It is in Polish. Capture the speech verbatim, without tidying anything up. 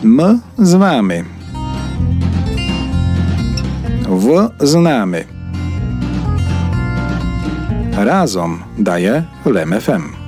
M znamy. W znamy. Razom daje L M F M.